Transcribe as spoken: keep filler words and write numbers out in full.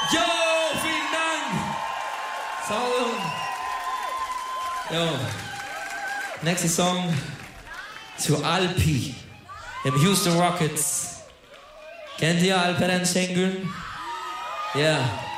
Jo, vielen Dank. Salud. Jo. Nächster Song zu Alpi, dem Houston Rockets. Kennt ihr Alperen Şengün? Ja. Yeah.